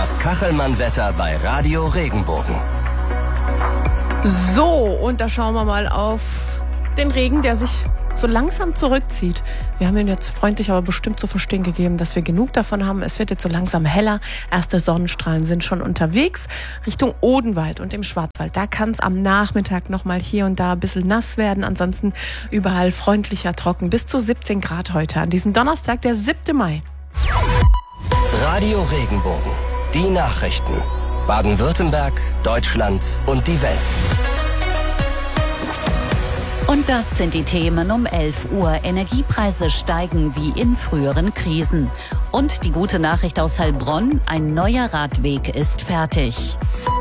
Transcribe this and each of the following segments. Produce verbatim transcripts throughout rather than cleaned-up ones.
Das Kachelmann-Wetter bei Radio Regenbogen. So, und da schauen wir mal auf den Regen, der sich so langsam zurückzieht. Wir haben ihn jetzt freundlich, aber bestimmt zu verstehen gegeben, dass wir genug davon haben. Es wird jetzt so langsam heller. Erste Sonnenstrahlen sind schon unterwegs Richtung Odenwald und im Schwarzwald. Da kann es am Nachmittag noch mal hier und da ein bisschen nass werden. Ansonsten überall freundlicher trocken. Bis zu siebzehn Grad heute an diesem Donnerstag, der siebten Mai. Radio Regenbogen. Die Nachrichten. Baden-Württemberg, Deutschland und die Welt. Und das sind die Themen um elf Uhr. Energiepreise steigen wie in früheren Krisen. Und die gute Nachricht aus Heilbronn, ein neuer Radweg ist fertig.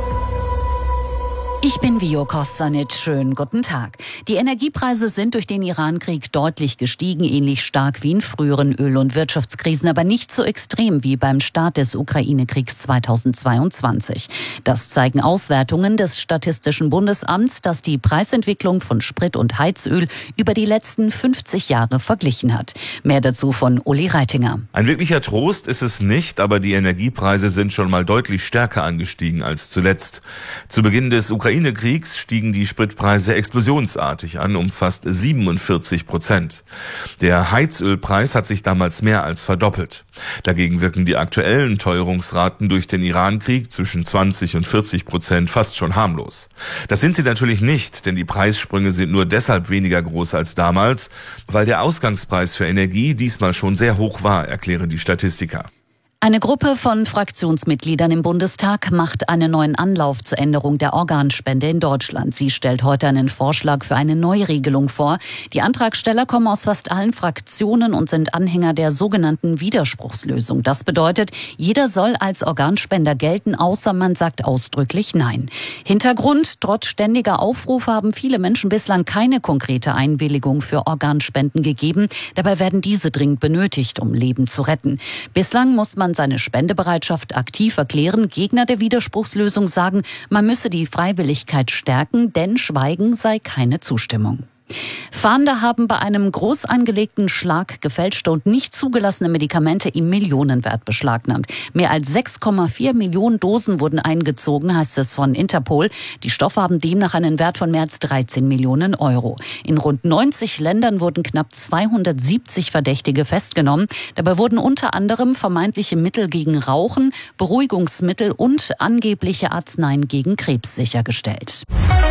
Ich bin Vio Kostanic. Schönen guten Tag. Die Energiepreise sind durch den Iran-Krieg deutlich gestiegen, ähnlich stark wie in früheren Öl- und Wirtschaftskrisen, aber nicht so extrem wie beim Start des Ukraine-Kriegs zweitausendzweiundzwanzig. Das zeigen Auswertungen des Statistischen Bundesamts, das die Preisentwicklung von Sprit und Heizöl über die letzten fünfzig Jahre verglichen hat. Mehr dazu von Uli Reitinger. Ein wirklicher Trost ist es nicht, aber die Energiepreise sind schon mal deutlich stärker angestiegen als zuletzt. Zu Beginn des Ukraine Ukraine-Kriegs stiegen die Spritpreise explosionsartig an, um fast siebenundvierzig Prozent. Der Heizölpreis hat sich damals mehr als verdoppelt. Dagegen wirken die aktuellen Teuerungsraten durch den Iran-Krieg zwischen zwanzig und vierzig Prozent fast schon harmlos. Das sind sie natürlich nicht, denn die Preissprünge sind nur deshalb weniger groß als damals, weil der Ausgangspreis für Energie diesmal schon sehr hoch war, erklären die Statistiker. Eine Gruppe von Fraktionsmitgliedern im Bundestag macht einen neuen Anlauf zur Änderung der Organspende in Deutschland. Sie stellt heute einen Vorschlag für eine Neuregelung vor. Die Antragsteller kommen aus fast allen Fraktionen und sind Anhänger der sogenannten Widerspruchslösung. Das bedeutet, jeder soll als Organspender gelten, außer man sagt ausdrücklich Nein. Hintergrund: Trotz ständiger Aufrufe haben viele Menschen bislang keine konkrete Einwilligung für Organspenden gegeben. Dabei werden diese dringend benötigt, um Leben zu retten. Bislang muss man seine Spendebereitschaft aktiv erklären. Gegner der Widerspruchslösung sagen, man müsse die Freiwilligkeit stärken, denn Schweigen sei keine Zustimmung. Fahnder haben bei einem groß angelegten Schlag gefälschte und nicht zugelassene Medikamente im Millionenwert beschlagnahmt. Mehr als sechs Komma vier Millionen Dosen wurden eingezogen, heißt es von Interpol. Die Stoffe haben demnach einen Wert von mehr als dreizehn Millionen Euro. In rund neunzig Ländern wurden knapp zweihundertsiebzig Verdächtige festgenommen. Dabei wurden unter anderem vermeintliche Mittel gegen Rauchen, Beruhigungsmittel und angebliche Arzneien gegen Krebs sichergestellt.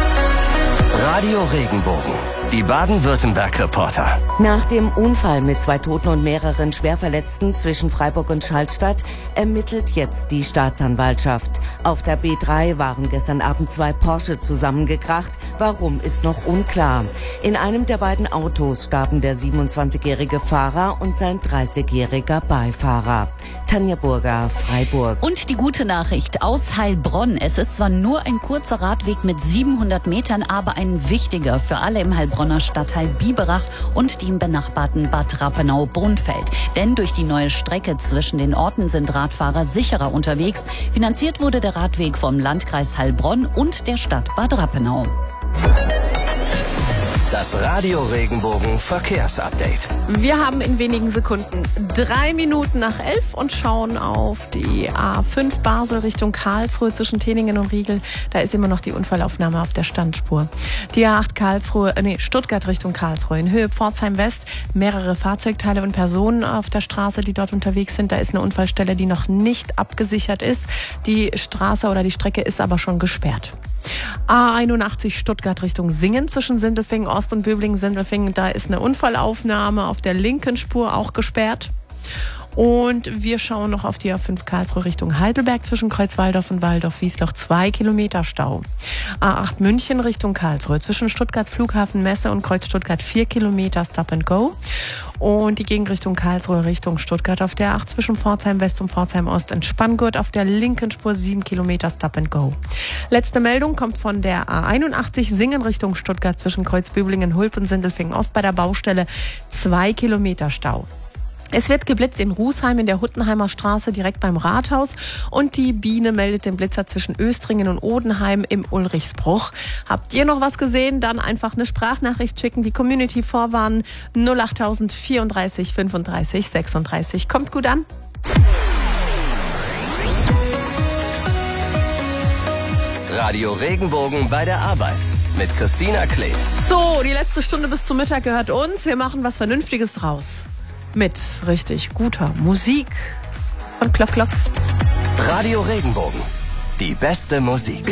Radio Regenbogen. Die Baden-Württemberg-Reporter. Nach dem Unfall mit zwei Toten und mehreren Schwerverletzten zwischen Freiburg und Schallstatt ermittelt jetzt die Staatsanwaltschaft. Auf der B drei waren gestern Abend zwei Porsche zusammengekracht. Warum, ist noch unklar. In einem der beiden Autos starben der siebenundzwanzigjährige Fahrer und sein dreißigjähriger Beifahrer. Tanja Burger, Freiburg. Und die gute Nachricht aus Heilbronn. Es ist zwar nur ein kurzer Radweg mit siebenhundert Metern, aber ein wichtiger für alle im Heilbronner Stadtteil Biberach und die im benachbarten Bad Rappenau-Bonfeld. Denn durch die neue Strecke zwischen den Orten sind Radfahrer sicherer unterwegs. Finanziert wurde der Radweg vom Landkreis Heilbronn und der Stadt Bad Rappenau. Das Radio Regenbogen Verkehrsupdate. Wir haben in wenigen Sekunden drei Minuten nach elf und schauen auf die A fünf Basel Richtung Karlsruhe zwischen Teningen und Riegel. Da ist immer noch die Unfallaufnahme auf der Standspur. Die A acht Karlsruhe, nee, Stuttgart Richtung Karlsruhe. In Höhe Pforzheim West mehrere Fahrzeugteile und Personen auf der Straße, die dort unterwegs sind. Da ist eine Unfallstelle, die noch nicht abgesichert ist. Die Straße oder die Strecke ist aber schon gesperrt. A einundachtzig Stuttgart Richtung Singen zwischen Sindelfingen Ost und Böblingen-Sindelfingen. Da ist eine Unfallaufnahme auf der linken Spur auch gesperrt. Und wir schauen noch auf die A fünf Karlsruhe Richtung Heidelberg zwischen Kreuzwaldorf und Waldorf-Wiesloch. Zwei Kilometer Stau. A acht München Richtung Karlsruhe zwischen Stuttgart Flughafen Messe und Kreuz Stuttgart vier Kilometer Stop and Go. Und die Gegenrichtung Karlsruhe Richtung Stuttgart auf der acht zwischen Pforzheim West und Pforzheim Ost in Spanngurt auf der linken Spur sieben Kilometer Stop and Go. Letzte Meldung kommt von der A einundachtzig Singen Richtung Stuttgart zwischen Kreuz Böblingen, Hulp und Sindelfingen Ost bei der Baustelle zwei Kilometer Stau. Es wird geblitzt in Rußheim in der Huttenheimer Straße direkt beim Rathaus und die Biene meldet den Blitzer zwischen Östringen und Odenheim im Ulrichsbruch. Habt ihr noch was gesehen? Dann einfach eine Sprachnachricht schicken, die Community vorwarnen. null acht vierunddreißig fünfunddreißig sechsunddreißig. Kommt gut an. Radio Regenbogen bei der Arbeit mit Christina Klee. So, die letzte Stunde bis zum Mittag gehört uns. Wir machen was Vernünftiges draus. Mit richtig guter Musik von Klock Klock. Radio Regenbogen. Die beste Musik.